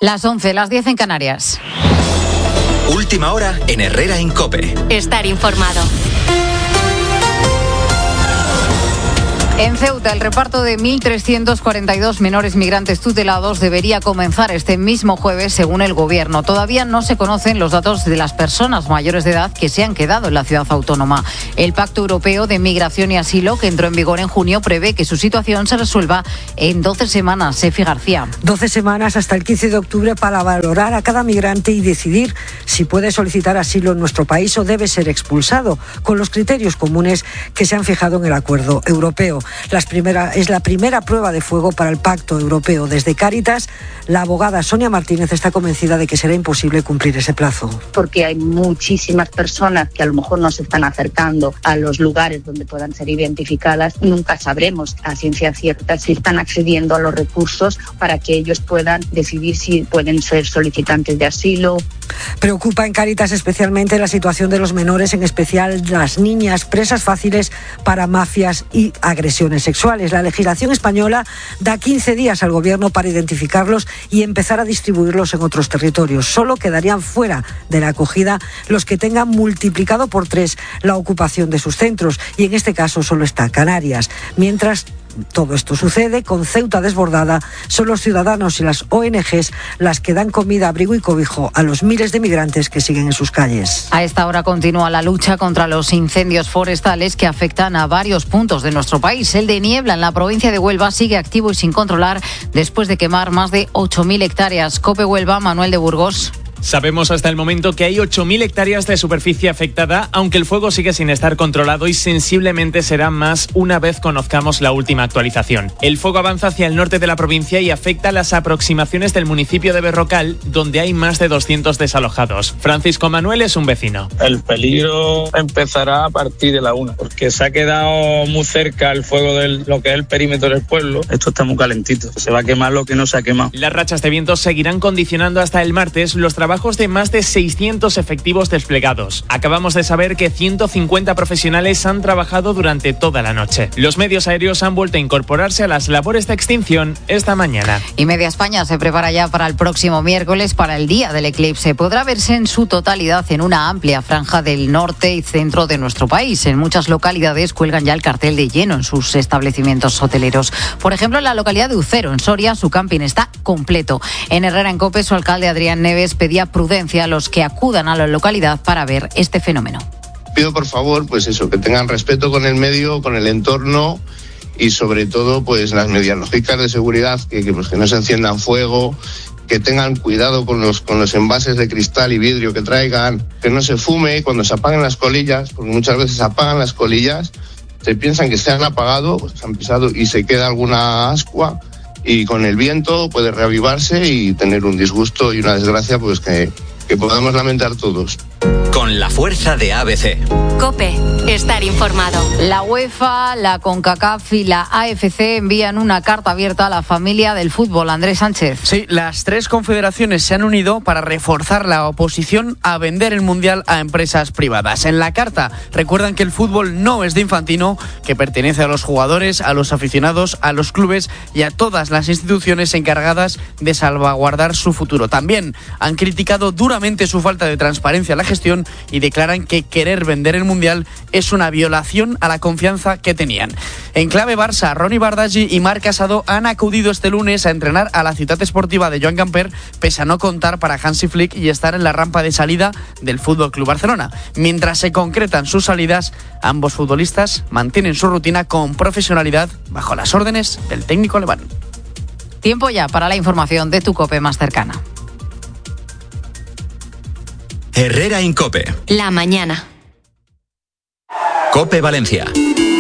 Las 11, las 10 en Canarias. Última hora en Herrera en COPE. Estar informado. En Ceuta, el reparto de 1.342 menores migrantes tutelados debería comenzar este mismo jueves, según el Gobierno. Todavía no se conocen los datos de las personas mayores de edad que se han quedado en la ciudad autónoma. El Pacto Europeo de Migración y Asilo, que entró en vigor en junio, prevé que su situación se resuelva en 12 semanas. Sefi García. 12 semanas hasta el 15 de octubre para valorar a cada migrante y decidir si puede solicitar asilo en nuestro país o debe ser expulsado, con los criterios comunes que se han fijado en el acuerdo europeo. Es la primera prueba de fuego para el Pacto Europeo. Desde Cáritas, la abogada Sonia Martínez está convencida de que será imposible cumplir ese plazo. Porque hay muchísimas personas que a lo mejor no se están acercando a los lugares donde puedan ser identificadas. Nunca sabremos a ciencia cierta si están accediendo a los recursos para que ellos puedan decidir si pueden ser solicitantes de asilo. Preocupa en Cáritas especialmente la situación de los menores, en especial las niñas, presas fáciles para mafias y agresiones sexuales. La legislación española da 15 días al Gobierno para identificarlos y empezar a distribuirlos en otros territorios. Solo quedarían fuera de la acogida los que tengan multiplicado por 3 la ocupación de sus centros, y en este caso solo está Canarias. Mientras todo esto sucede, con Ceuta desbordada, son los ciudadanos y las ONGs las que dan comida, abrigo y cobijo a los miles de migrantes que siguen en sus calles. A esta hora continúa la lucha contra los incendios forestales que afectan a varios puntos de nuestro país. El de Niebla, en la provincia de Huelva, sigue activo y sin controlar después de quemar más de 8.000 hectáreas. COPE Huelva, Manuel de Burgos. Sabemos hasta el momento que hay 8.000 hectáreas de superficie afectada, aunque el fuego sigue sin estar controlado y sensiblemente será más una vez conozcamos la última actualización. El fuego avanza hacia el norte de la provincia y afecta las aproximaciones del municipio de Berrocal, donde hay más de 200 desalojados. Francisco Manuel es un vecino. El peligro empezará a partir de la 1, porque se ha quedado muy cerca el fuego de lo que es el perímetro del pueblo. Esto está muy calentito, se va a quemar lo que no se ha quemado. Las rachas de viento seguirán condicionando hasta el martes los trabajos de más de 600 efectivos desplegados. Acabamos de saber que 150 profesionales han trabajado durante toda la noche. Los medios aéreos han vuelto a incorporarse a las labores de extinción esta mañana. Y Media España se prepara ya para el próximo miércoles, para el día del eclipse. Podrá verse en su totalidad en una amplia franja del norte y centro de nuestro país. En muchas localidades cuelgan ya el cartel de lleno en sus establecimientos hoteleros. Por ejemplo, en la localidad de Ucero, en Soria, su camping está completo. En Herrera en COPE, su alcalde Adrián Neves pedía prudencia a los que acudan a la localidad para ver este fenómeno. Pido por favor, pues eso, que tengan respeto con el medio, con el entorno y sobre todo pues las medidas lógicas de seguridad, que no se enciendan fuego, que tengan cuidado con los envases de cristal y vidrio que traigan, que no se fume cuando se apaguen las colillas, porque muchas veces apagan las colillas, se piensan que se han apagado, pues se han pisado y se queda alguna ascua, y con el viento puede reavivarse y tener un disgusto y una desgracia pues que podamos lamentar todos. Con la fuerza de ABC. COPE, estar informado. La UEFA, la CONCACAF y la AFC envían una carta abierta a la familia del fútbol. Andrés Sánchez. Sí, las 3 confederaciones se han unido para reforzar la oposición a vender el Mundial a empresas privadas. En la carta recuerdan que el fútbol no es de Infantino, que pertenece a los jugadores, a los aficionados, a los clubes y a todas las instituciones encargadas de salvaguardar su futuro. También han criticado duramente su falta de transparencia en la gestión y declaran que querer vender el Mundial es una violación a la confianza que tenían. En clave Barça, Ronnie Bardaggi y Marc Casado han acudido este lunes a entrenar a la ciudad esportiva de Joan Gamper, pese a no contar para Hansi Flick y estar en la rampa de salida del FC Barcelona. Mientras se concretan sus salidas, ambos futbolistas mantienen su rutina con profesionalidad bajo las órdenes del técnico alemán. Tiempo ya para la información de tu COPE más cercana. Herrera en COPE. La mañana. COPE Valencia.